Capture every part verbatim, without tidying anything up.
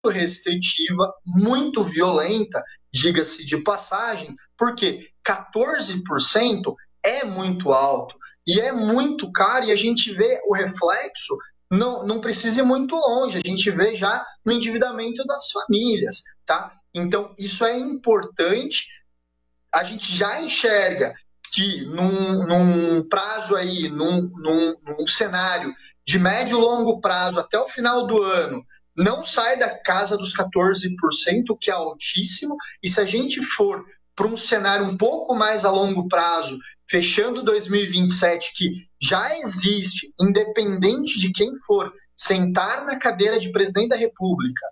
restritiva, muito violenta, diga-se de passagem, porque quatorze por cento é muito alto e é muito caro, e a gente vê o reflexo, não, não precisa ir muito longe, a gente vê já no endividamento das famílias, tá? Então, isso é importante, a gente já enxerga que num, num prazo aí, num, num, num cenário de médio e longo prazo, até o final do ano, não sai da casa dos quatorze por cento, que é altíssimo, e se a gente for para um cenário um pouco mais a longo prazo, fechando dois mil e vinte e sete, que já existe, independente de quem for, sentar na cadeira de presidente da República,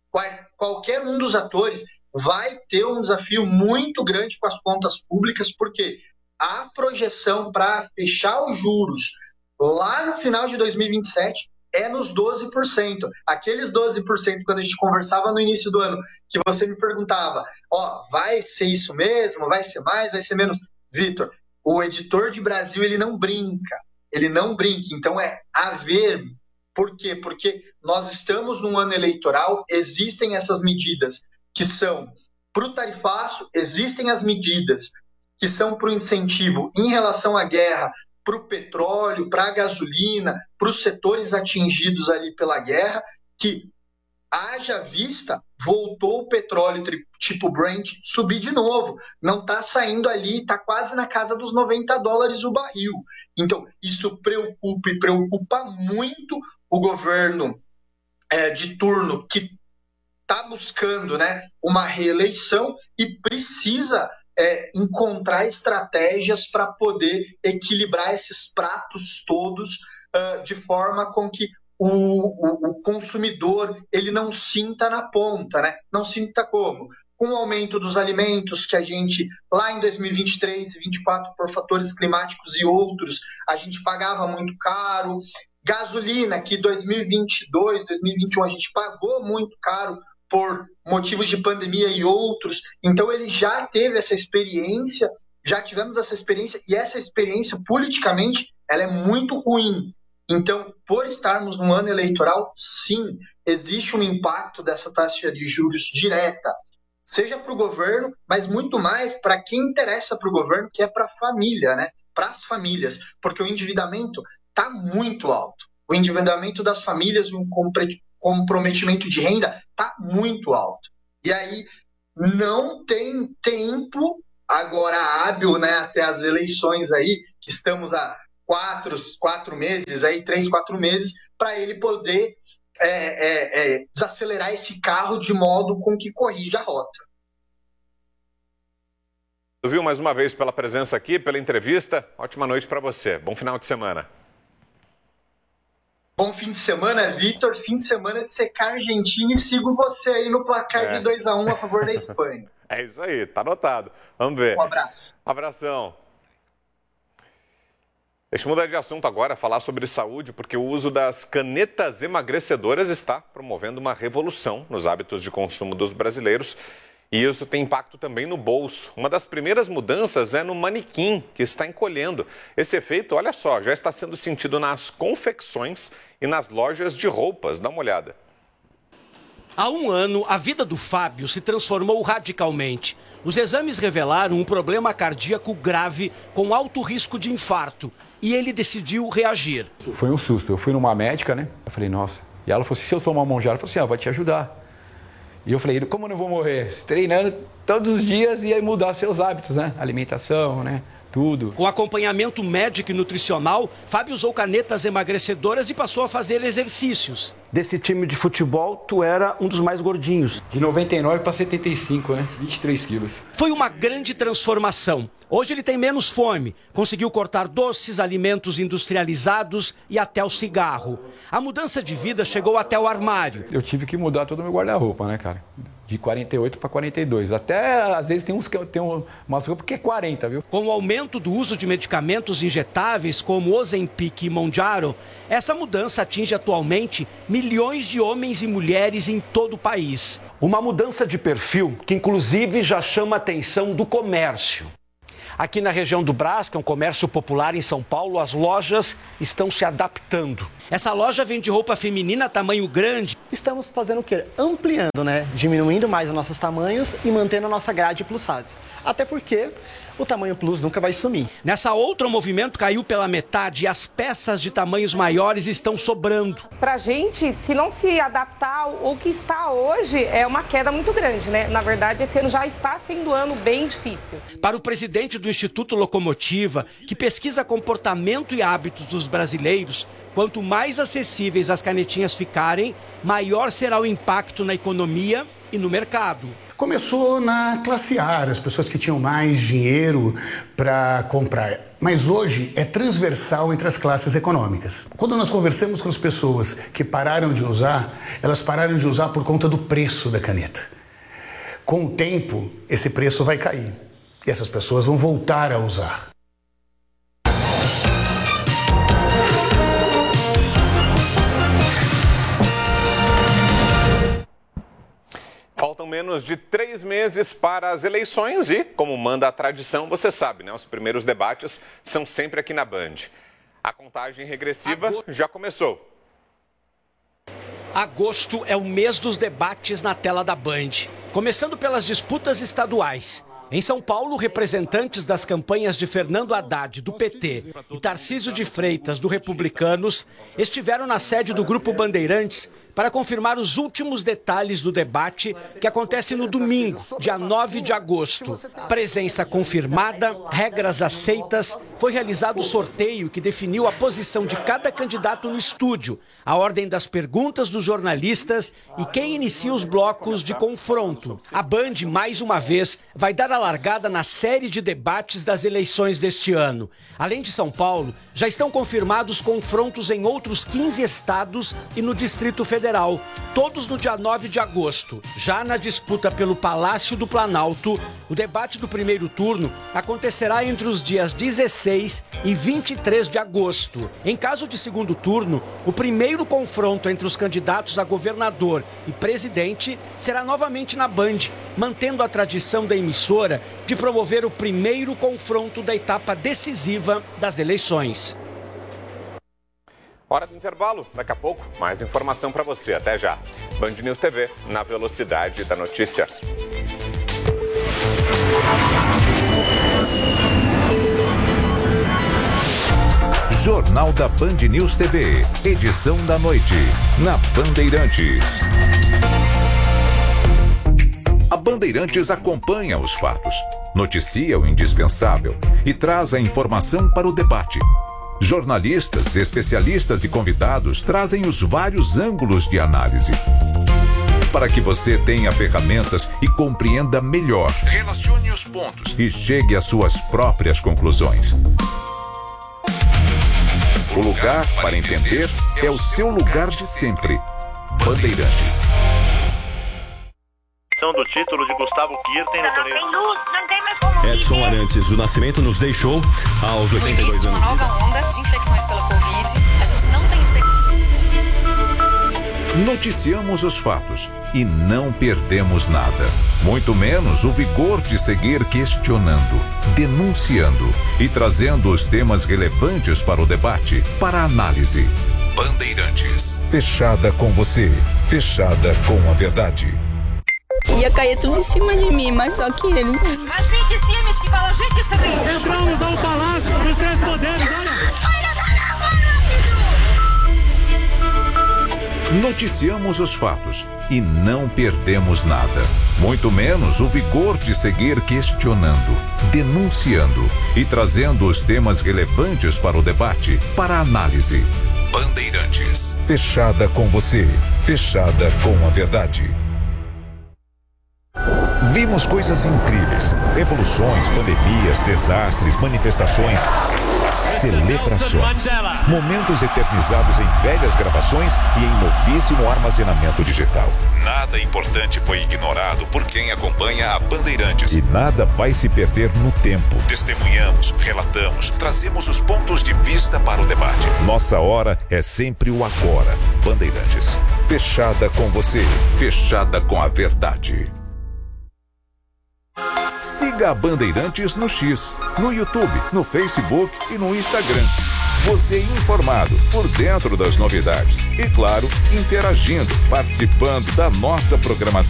qualquer um dos atores vai ter um desafio muito grande com as contas públicas, porque a projeção para fechar os juros lá no final de dois mil e vinte e sete é nos doze por cento. Aqueles doze por cento, quando a gente conversava no início do ano, que você me perguntava, ó, vai ser isso mesmo? Vai ser mais? Vai ser menos? Vitor, o editor de Brasil, ele não brinca. Ele não brinca. Então, é haver. Por quê? Porque nós estamos num ano eleitoral, existem essas medidas que são para o tarifaço, existem as medidas que são para o incentivo em relação à guerra, para o petróleo, para a gasolina, para os setores atingidos ali pela guerra, que, haja vista, voltou o petróleo tipo Brent subir de novo. Não está saindo ali, está quase na casa dos noventa dólares o barril. Então, isso preocupa e preocupa muito o governo é, de turno, que está buscando, né, uma reeleição e precisa É, encontrar estratégias para poder equilibrar esses pratos todos uh, de forma com que o, o, o consumidor ele não sinta na ponta, né? Não sinta como? Com o aumento dos alimentos que a gente, lá em dois mil e vinte e três e vinte e quatro, por fatores climáticos e outros, a gente pagava muito caro. Gasolina, que dois mil e vinte e dois, dois mil e vinte e um a gente pagou muito caro por motivos de pandemia e outros. Então ele já teve essa experiência, já tivemos essa experiência, e essa experiência, politicamente, ela é muito ruim. Então, por estarmos num ano eleitoral, sim, existe um impacto dessa taxa de juros direta, seja para o governo, mas muito mais para quem interessa para o governo, que é para a família, né? Para as famílias, porque o endividamento está muito alto. O endividamento das famílias, um comprometimento de renda está muito alto. E aí não tem tempo agora hábil, né, até as eleições aí, que estamos há quatro, quatro meses, aí, três, quatro meses, para ele poder é, é, é, desacelerar esse carro de modo com que corrija a rota. Viu, mais uma vez pela presença aqui, pela entrevista. Ótima noite para você. Bom final de semana. Bom fim de semana, Vitor. Fim de semana de secar argentino, e sigo você aí no placar é. de dois a um a favor da Espanha. É isso aí, tá anotado. Vamos ver. Um abraço. Abração. Deixa eu mudar de assunto agora, falar sobre saúde, porque o uso das canetas emagrecedoras está promovendo uma revolução nos hábitos de consumo dos brasileiros. E isso tem impacto também no bolso. Uma das primeiras mudanças é no manequim, que está encolhendo. Esse efeito, olha só, já está sendo sentido nas confecções e nas lojas de roupas. Dá uma olhada. Há um ano, a vida do Fábio se transformou radicalmente. Os exames revelaram um problema cardíaco grave com alto risco de infarto. E ele decidiu reagir. Foi um susto. Eu fui numa médica, né? Eu falei, nossa. E ela falou assim, se eu tomar uma mão gelada, ela falou assim, ah, vai te ajudar. E eu falei, como eu não vou morrer? Treinando todos os dias e aí mudar seus hábitos, né? Alimentação, né? Tudo. Com acompanhamento médico e nutricional, Fábio usou canetas emagrecedoras e passou a fazer exercícios. Desse time de futebol, tu era um dos mais gordinhos. De noventa e nove para setenta e cinco, né? vinte e três quilos. Foi uma grande transformação. Hoje ele tem menos fome, conseguiu cortar doces, alimentos industrializados e até o cigarro. A mudança de vida chegou até o armário. Eu tive que mudar todo o meu guarda-roupa, né, cara? De quarenta e oito para quarenta e dois. Até, às vezes, tem uns que tem umas roupas que é quarenta, viu? Com o aumento do uso de medicamentos injetáveis como Ozempic e Mounjaro, essa mudança atinge atualmente milhões de homens e mulheres em todo o país. Uma mudança de perfil que, inclusive, já chama a atenção do comércio. Aqui na região do Brás, que é um comércio popular em São Paulo, as lojas estão se adaptando. Essa loja vende roupa feminina tamanho grande. Estamos fazendo o quê? Ampliando, né? Diminuindo mais os nossos tamanhos e mantendo a nossa grade plus size. Até porque o tamanho plus nunca vai sumir. Nessa outra, o movimento caiu pela metade e as peças de tamanhos maiores estão sobrando. Pra gente, se não se adaptar ao que está hoje, é uma queda muito grande, né? Na verdade, esse ano já está sendo um ano bem difícil. Para o presidente do Instituto Locomotiva, que pesquisa comportamento e hábitos dos brasileiros, quanto mais acessíveis as canetinhas ficarem, maior será o impacto na economia e no mercado. Começou na classe A, as pessoas que tinham mais dinheiro para comprar. Mas hoje é transversal entre as classes econômicas. Quando nós conversamos com as pessoas que pararam de usar, elas pararam de usar por conta do preço da caneta. Com o tempo, esse preço vai cair e essas pessoas vão voltar a usar. Faltam menos de três meses para as eleições e, como manda a tradição, você sabe, né? Os primeiros debates são sempre aqui na Band. A contagem regressiva Agosto. já começou. Agosto é o mês dos debates na tela da Band, começando pelas disputas estaduais. Em São Paulo, representantes das campanhas de Fernando Haddad, do P T, e Tarcísio de Freitas, do Republicanos, estiveram na sede do Grupo Bandeirantes para confirmar os últimos detalhes do debate que acontece no domingo, dia nove de agosto. Presença confirmada, regras aceitas, foi realizado o sorteio que definiu a posição de cada candidato no estúdio, a ordem das perguntas dos jornalistas e quem inicia os blocos de confronto. A Band, mais uma vez, vai dar a largada na série de debates das eleições deste ano. Além de São Paulo, já estão confirmados confrontos em outros quinze estados e no Distrito Federal, todos no dia nove de agosto. Já na disputa pelo Palácio do Planalto, o debate do primeiro turno acontecerá entre os dias dezesseis e vinte e três de agosto. Em caso de segundo turno, o primeiro confronto entre os candidatos a governador e presidente será novamente na Band, mantendo a tradição da emissora de promover o primeiro confronto da etapa decisiva das eleições. Hora do intervalo. Daqui a pouco, mais informação para você. Até já. Band News T V, na velocidade da notícia. Jornal da Band News T V, edição da noite, na Bandeirantes. A Bandeirantes acompanha os fatos, noticia o indispensável e traz a informação para o debate. Jornalistas, especialistas e convidados trazem os vários ângulos de análise, para que você tenha ferramentas e compreenda melhor, relacione os pontos e chegue às suas próprias conclusões. O lugar para entender é o seu lugar de sempre. Bandeirantes. Do título de Gustavo Kirten no torneio. Tem luz, não tem mais como Edson viver. Arantes do Nascimento nos deixou aos oitenta e dois anos. No início de uma nova onda de infecções pela Covid, a gente não tem expectativa. Noticiamos os fatos e não perdemos nada. Muito menos o vigor de seguir questionando, denunciando e trazendo os temas relevantes para o debate, para a análise. Bandeirantes. Fechada com você, fechada com a verdade. Ia cair tudo em cima de mim, mas só que ele... Mas gente Simas que fala, gente Simas. Entramos ao Palácio dos Três Poderes, olha. Noticiamos os fatos e não perdemos nada. Muito menos o vigor de seguir questionando, denunciando e trazendo os temas relevantes para o debate, para a análise. Bandeirantes. Fechada com você, fechada com a verdade. Vimos coisas incríveis, revoluções, pandemias, desastres, manifestações, celebrações, momentos eternizados em velhas gravações e em novíssimo armazenamento digital. Nada importante foi ignorado por quem acompanha a Bandeirantes. E nada vai se perder no tempo. Testemunhamos, relatamos, trazemos os pontos de vista para o debate. Nossa hora é sempre o agora. Bandeirantes, fechada com você, fechada com a verdade. Siga a Bandeirantes no X, no YouTube, no Facebook e no Instagram. Você informado, por dentro das novidades. E claro, interagindo, participando da nossa programação.